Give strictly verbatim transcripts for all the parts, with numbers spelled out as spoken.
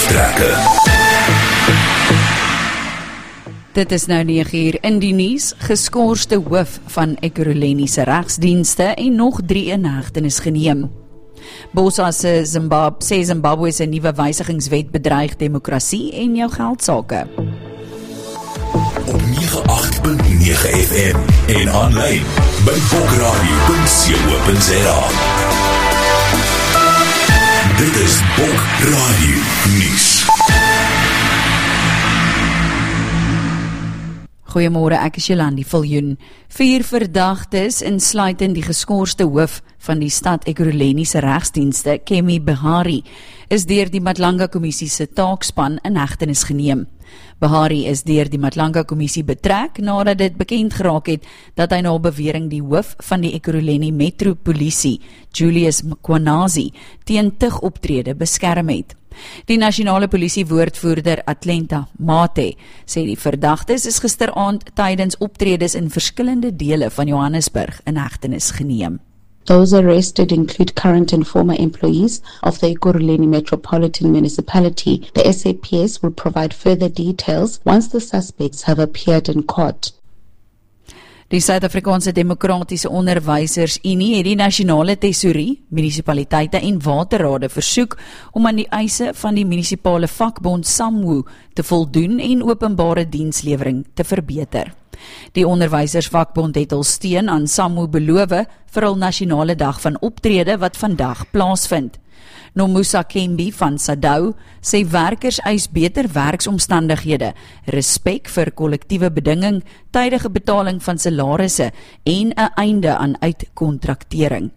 Hoofdtrekke. Dit is nou nege uur in die nuus. Geskorste hoof van Ekurhuleni se regsdienste en nog drie in hegtenis geneem. Bosa se Zimbab, sê Zimbabwe se nuwe wysigingswet bedreig demokrasie en jou geldsake. Op nege agt punt nege F M en aanlyn by bokradio punt co punt za. Dit is Bok Radio Nuus. Goeiemôre, ek is Jolandi Viljoen. Vier verdagtes, insluitend die geskorste hoof van die stad Ekurhuleni se regsdienste, Kemi Behari, is deur die Madlanga Kommissie se taakspan in hegtenis geneem. Behari is deur die Madlanga Kommissie betrek nadat dit bekend geraak het dat hy na bewering die hoof van die Ekurhuleni Metropolisie, Julius Mkhwanazi, teen tugoptrede beskerm het. Die nasionale polisie woordvoerder Atlenta Mate sê die verdagtes is gisteraand tydens optredes in verskillende dele van Johannesburg in hegtenis geneem. Those arrested include current and former employees of the Ekurhuleni Metropolitan Municipality. The S A P S will provide further details once the suspects have appeared in court. Die Suid-Afrikaanse Demokratiese Onderwysersunie het die nasionale tesourie, munisipaliteite en waterrade versoek om aan die eise van die munisipale vakbond SAMWU te voldoen en openbare dienslewering te verbeter. Die onderwysersvakbond het hul steun aan SAMWU beloof vir hul nasionale dag van optrede wat vandag plaasvind. Nomusa Kembi van SADAW sê werkers eis beter werksomstandighede, respek vir kollektiewe bedinging, tydige betaling van salarisse en 'n einde aan uitkontraktering.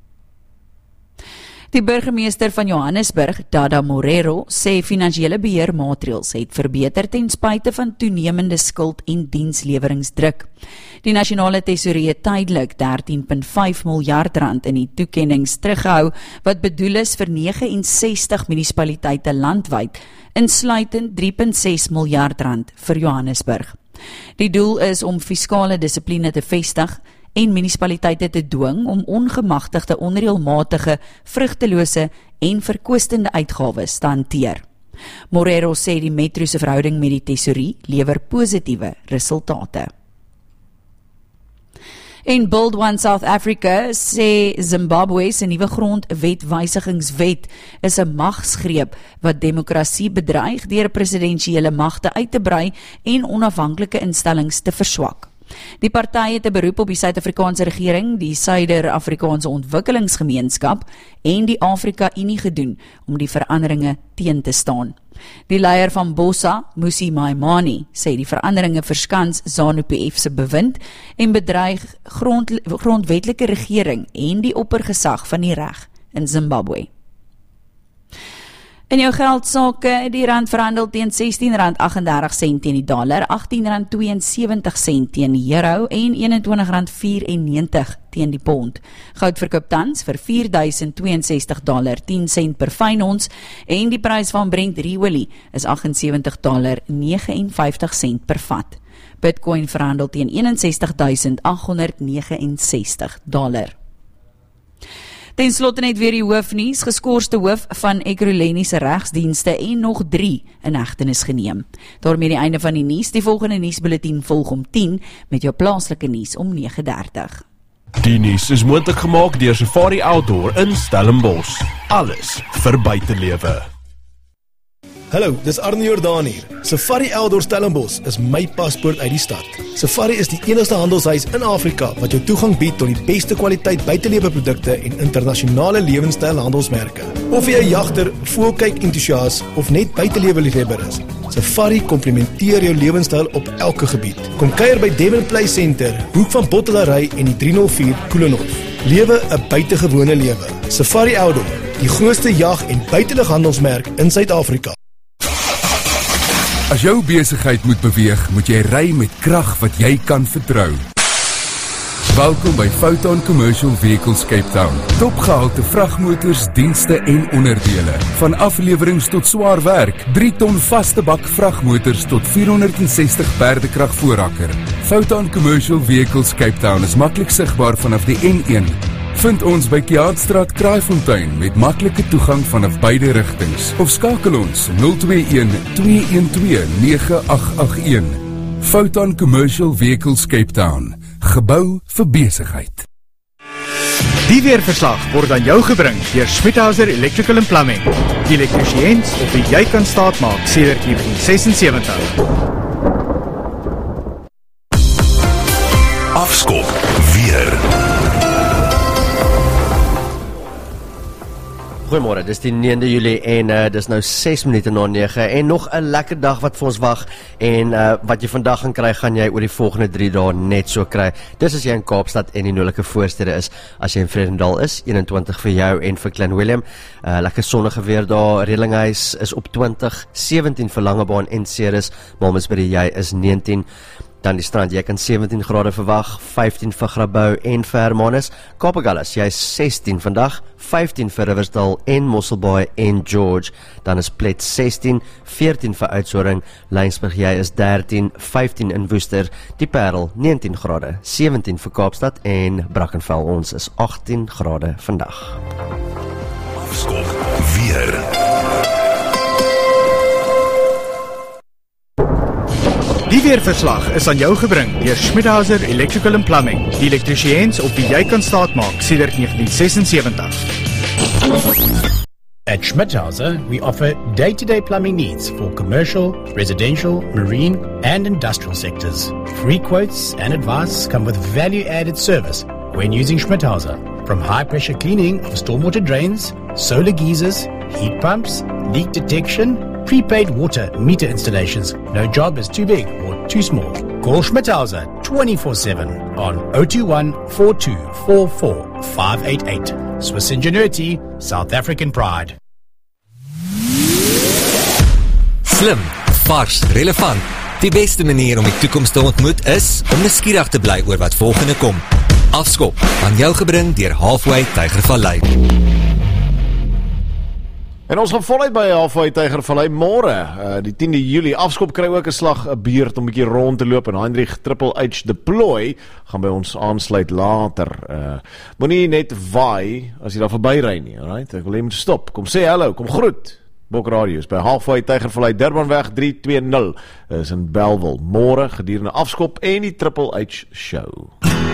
Die burgemeester van Johannesburg, Dada Morero, sê finansiële beheermaatreëls het verbeter ten spyte van toenemende skuld en diensleweringsdruk. Die nasionale tesourie het tydelik dertien punt vyf miljard rand in die toekennings teruggehou wat bedoel is vir ses nege ses munisipaliteite landwyd, insluitend drie punt ses miljard rand vir Johannesburg. Die doel is om fiskale dissipline te vestig en munisipaliteite te dwing om ongemagtigde, onreëlmatige, vrugtelose en verkwistende uitgawes te hanteer. Morero sê die metro se verhouding met die tesourie lewer positiewe resultate. En Build One South Africa sê Zimbabwe se nuwe grondwetwysigingswet is 'n magsgreep wat demokrasie bedreig deur presidensiële magte uit te brei en onafhanklike instellings te verswak. Die party het 'n beroep op die Suid-Afrikaanse regering, die Suider-Afrikaanse Ontwikkelingsgemeenskap en die Afrika-Unie gedoen om die veranderinge teen te staan. Die leier van Bosa, Musi Maimane, sê die veranderinge verskans ZANU-P F se bewind en bedreig grond, grondwetlike regering en die oppergesag van die reg in Zimbabwe. In jou geldsake, die rand verhandel teen sestien rand agt en dertig sent teen die dollar, agttien rand twee en sewenttig sent teen die euro en eenentwintig rand vyf en negentig teen die pond. Goud verkoop tans vir vier duisend twee en sestig dollar tien sent per fyn ons en die prys van Brent ruolie is agt en sewentig dollar vyf en negentig sent per vat. Bitcoin verhandel teen eenensestig duisend agt honderd vyf en sestig dollar. Ten slotte net weer die hoofnuus, geskorste hoof van Ekurhuleni se regsdienste en nog drie in hegtenis geneem. Daarmee die einde van die nuus, die volgende nuusbulletin volg om tien met jou plaaslike nuus om nege dertig. Die nuus is moontlik gemaak deur Safari Outdoor in Stellenbosch. Alles vir buitelewe. Hallo, dis Arnie Jordaan hier. Safari Outdoor Stellenbosch is my paspoort uit die stad. Safari is die enigste handelshuis in Afrika wat jou toegang bied tot die beste kwaliteit buiteleweprodukte en internasionale lewenstyl handelsmerke. Of jy 'n jagter, voelkyk entoesias of net buitelewe-liefhebber is, Safari komplementeer jou lewenstyl op elke gebied. Kom kuier by Devon Play Center, hoek van Bottelary en die drie nul vier Koelenhof. Lewe 'n buitengewone lewe. Safari Outdoor, die grootste jag- en buitelughandelsmerk in Suid-Afrika. As jou besigheid moet beweeg, moet jy ry met krag wat jy kan vertrou. Welkom by Foton Commercial Vehicles Cape Town. Topgehalte vragmotors, dienste en onderdele. Van aflewerings tot swaar werk, drie ton vaste bak vragmotors tot vierhonderdsestig perdekrag voorrakker. Foton Commercial Vehicles Cape Town is maklik sigbaar vanaf die N een. Vind ons by Kiaatstraat Kraaifontein met maklike toegang vanaf beide rigtings of skakel ons nul twee een twee een twee nege agt agt een. Foton Commercial Vehicles Cape Town. Gebou vir besigheid. Die weerverslag word aan jou gebring deur Schmidhauser Electrical and Plumbing. Die elektriesiëns op wie jy kan staatmaak sedert negentien sesensewentig. Afskop weer. Goeiemôre, dis die negende Julie en uh, dis nou ses minute na nege en nog 'n lekker dag wat vir ons wag en uh, wat jy vandag gaan kry, gaan jy oor die volgende drie dae net so kry. Dis as jy in Kaapstad en die noordelike voorstede is, as jy in Vredendal is, eenentwintig vir jou en vir Klein Willem. Uh, lekker sonnige weer daar, Redlinghuis is op twintig, sewentien vir Langebaan en Ceres, Malmesbury jy is negentien. Dan die strand, jy kan sewentien grade verwag, vyftien vir Grabouw en vir Hermanus. Kaapagullis, jy is sestien vandag, vyftien vir Riversdal en Mosselbaai en George. Dan is Plet sestien, veertien vir Oudtshoorn, Laingsburg jy is dertien, vyftien in Woester, die Parel negentien grade, sewentien vir Kaapstad en Brackenfell ons is agttien grade vandag. Afskop weer. Die weerverslag is aan jou gebring deur Schmidhauser Electrical and Plumbing. Die elektriesiëns op wie jy kan staatmaak sedert negentien sesensewentig. At Schmidhauser, we offer day-to-day plumbing needs for commercial, residential, marine, and industrial sectors. Free quotes and advice come with value-added service when using Schmidhauser. From high-pressure cleaning of stormwater drains, solar geysers, heat pumps, leak detection, prepaid water meter installations. No job is too big or too small. Call Schmidhauser twenty-four seven on zero two one, four two four four, five eight eight. Swiss ingenuity, South African pride. Slim, vars, relevant. Die beste manier om die toekoms te ontmoet is om nuuskierig te bly oor wat volgende kom. Afskop, aan jou gebring deur Halfway Tygervallei. En ons gaan voluit by Halfway Tygervallei môre, uh, die tiende Julie. Afskop kry ook 'n slag 'n beurt om 'n bietjie rond te loop en Heinrich Triple H Deploy gaan by ons aansluit later. Uh, Moenie net waai as jy daar verbyry nie, alright? Ek wil jy moet stop. Kom sê hallo, kom groet. Bok Radio is by Halfway Tygervallei, Durbanweg drie twee nul is in Bellville. Môre gedurende Afskop en die Triple H show.